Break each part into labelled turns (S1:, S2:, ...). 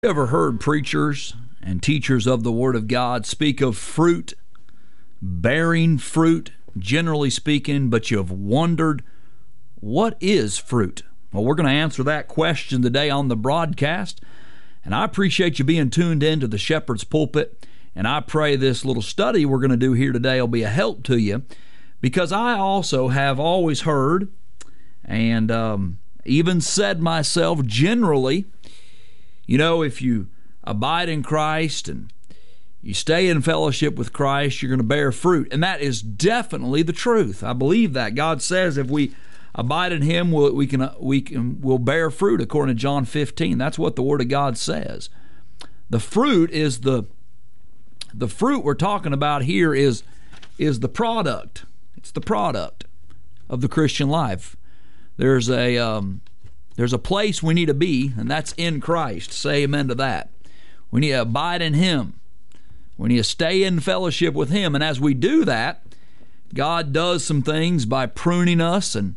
S1: You ever heard preachers and teachers of the Word of God speak of fruit, bearing fruit, generally speaking, but you've wondered, what is fruit? Well, we're going to answer that question today on the broadcast, and I appreciate you being tuned in to the Shepherd's Pulpit, and I pray this little study we're going to do here today will be a help to you, because I also have always heard and even said myself generally, you know, if you abide in Christ and you stay in fellowship with Christ, you're going to bear fruit. And that is definitely the truth. I believe that. God says if we abide in Him, we'll bear fruit, according to John 15. That's what the Word of God says. The fruit is the fruit we're talking about here is the product. It's the product of the Christian life. There's a place we need to be, and that's in Christ. Say amen to that. We need to abide in Him. We need to stay in fellowship with Him. And as we do that, God does some things by pruning us and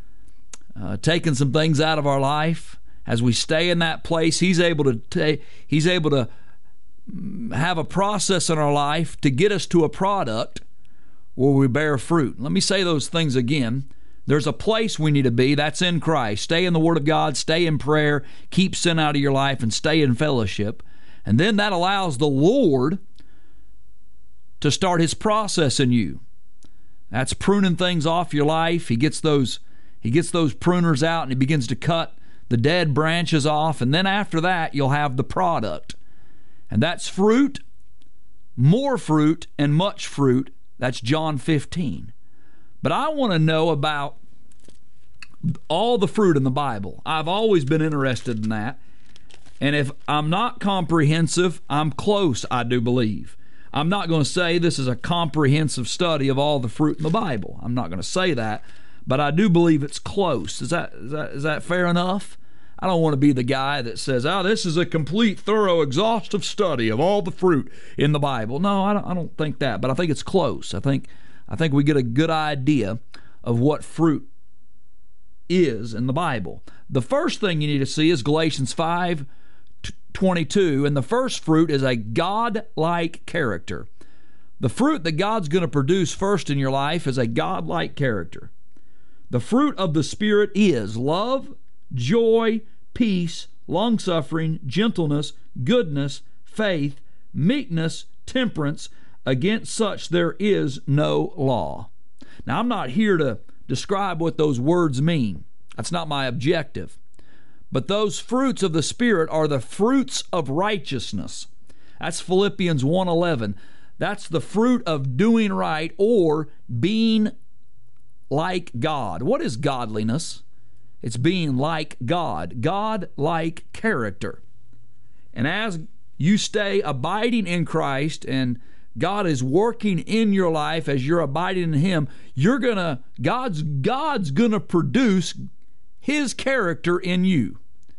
S1: taking some things out of our life. As we stay in that place, He's able to have a process in our life to get us to a product where we bear fruit. Let me say those things again. There's a place we need to be. That's in Christ. Stay in the Word of God. Stay in prayer. Keep sin out of your life and stay in fellowship. And then that allows the Lord to start His process in you. That's pruning things off your life. He gets those pruners out and He begins to cut the dead branches off. And then after that, you'll have the product. And that's fruit, more fruit, and much fruit. That's John 15. But I want to know about all the fruit in the Bible. I've always been interested in that. And if I'm not comprehensive, I'm close, I do believe. I'm not going to say this is a comprehensive study of all the fruit in the Bible. I'm not going to say that. But I do believe it's close. Is that fair enough? I don't want to be the guy that says, this is a complete, thorough, exhaustive study of all the fruit in the Bible. No, I don't think that. But I think it's close. I think we get a good idea of what fruit is in the Bible. The first thing you need to see is Galatians 5:22, and the first fruit is a God-like character. The fruit that God's going to produce first in your life is a God-like character. The fruit of the Spirit is love, joy, peace, long-suffering, gentleness, goodness, faith, meekness, temperance. Against such there is no law. Now, I'm not here to describe what those words mean. That's not my objective. But those fruits of the Spirit are the fruits of righteousness. That's Philippians 1:11. That's the fruit of doing right or being like God. What is godliness? It's being like God. God-like character. And as you stay abiding in Christ and God is working in your life as you're abiding in Him, God's gonna produce His character in you.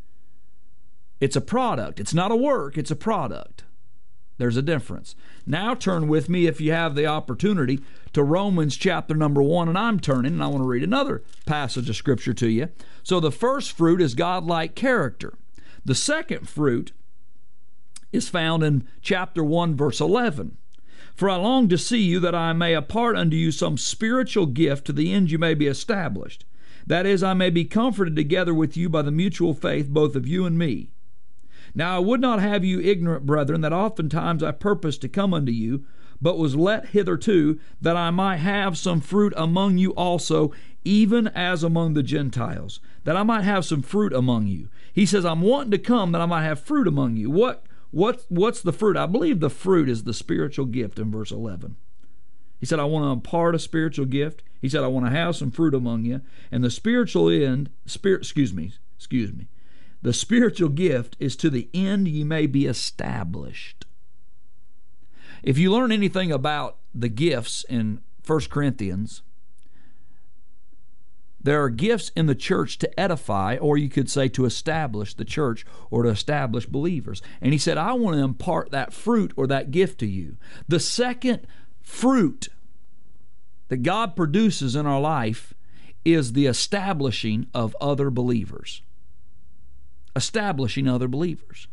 S1: It's a product. It's not a work. It's a product. There's a difference. Now turn with me, if you have the opportunity, to Romans chapter number 1, and I'm turning, and I want to read another passage of Scripture to you. So the first fruit is God-like character. The second fruit is found in chapter 1, verse 11. For I long to see you, that I may impart unto you some spiritual gift, to the end you may be established. That is, I may be comforted together with you by the mutual faith, both of you and me. Now I would not have you ignorant, brethren, that oftentimes I purposed to come unto you, but was let hitherto, that I might have some fruit among you also, even as among the Gentiles, that I might have some fruit among you. He says, I'm wanting to come that I might have fruit among you. What's the fruit? I believe the fruit is the spiritual gift in verse 11. He said, I want to impart a spiritual gift. He said, I want to have some fruit among you. And the the spiritual gift is to the end ye may be established. If you learn anything about the gifts in 1 Corinthians, there are gifts in the church to edify, or you could say to establish the church or to establish believers. And he said, I want to impart that fruit or that gift to you. The second fruit that God produces in our life is the establishing of other believers. establishing other believers.